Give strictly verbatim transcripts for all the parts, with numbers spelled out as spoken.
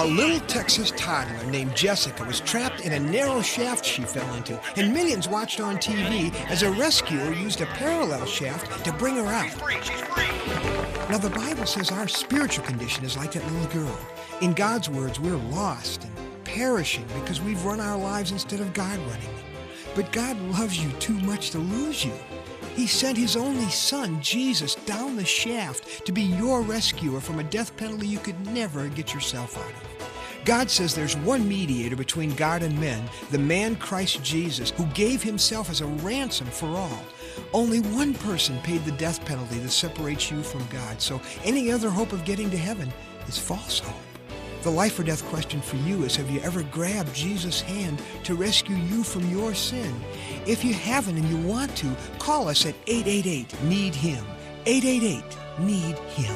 A little Texas toddler named Jessica was trapped in a narrow shaft she fell into, and millions watched on T V as a rescuer used a parallel shaft to bring her out. She's free, she's free. Now, the Bible says our spiritual condition is like that little girl. In God's words, we're lost and perishing because we've run our lives instead of God running them. But God loves you too much to lose you. He sent his only son, Jesus, down the shaft to be your rescuer from a death penalty you could never get yourself out of. God says there's one mediator between God and men, the man Christ Jesus, who gave himself as a ransom for all. Only one person paid the death penalty that separates you from God, so any other hope of getting to heaven is false hope. The life or death question for you is, have you ever grabbed Jesus' hand to rescue you from your sin? If you haven't and you want to, call us at eight eight eight, need him. eight eight eight, need him.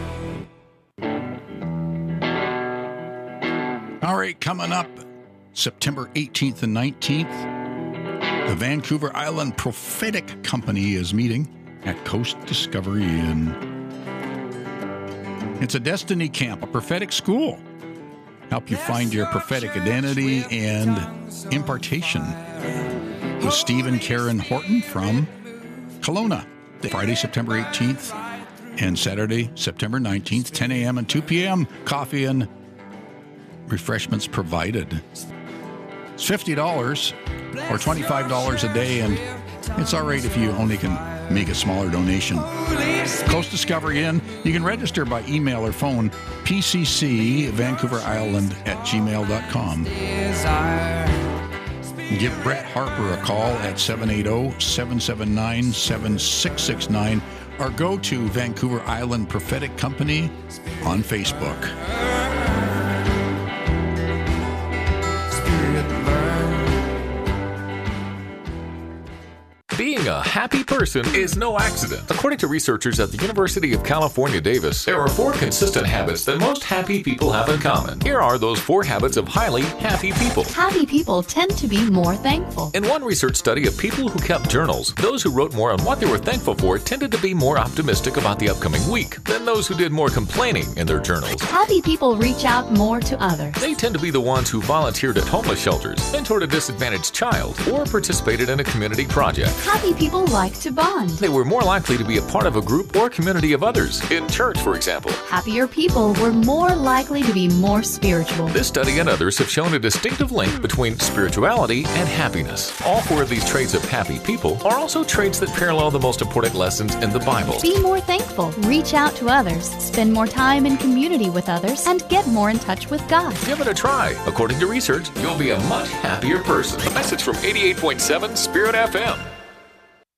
All right, coming up September eighteenth and nineteenth, the Vancouver Island Prophetic Company is meeting at Coast Discovery Inn. It's a destiny camp, a prophetic school. Help you find your prophetic identity and impartation with Steve and Karen Horton from Kelowna. Friday, September eighteenth and Saturday, September nineteenth, ten a.m. and two p.m. Coffee and refreshments provided. It's fifty dollars or twenty-five dollars a day, and it's all right if you only can make a smaller donation. Coast Discovery Inn. You can register by email or phone, p c c vancouver island at gmail dot com. Give Brett Harper a call at seven eight zero, seven seven nine, seven six six nine or go to Vancouver Island Prophetic Company on Facebook. Being a happy person is no accident. According to researchers at the University of California, Davis, there are four consistent habits that most happy people have in common. Here are those four habits of highly happy people. Happy people tend to be more thankful. In one research study of people who kept journals, those who wrote more on what they were thankful for tended to be more optimistic about the upcoming week than those who did more complaining in their journals. Happy people reach out more to others. They tend to be the ones who volunteered at homeless shelters, mentored a disadvantaged child, or participated in a community project. Happy people like to bond. They were more likely to be a part of a group or community of others, in church, for example. Happier people were more likely to be more spiritual. This study and others have shown a distinctive link between spirituality and happiness. All four of these traits of happy people are also traits that parallel the most important lessons in the Bible. Be more thankful, reach out to others, spend more time in community with others, and get more in touch with God. Give it a try. According to research, you'll be a much happier person. A message from eighty-eight point seven Spirit F M.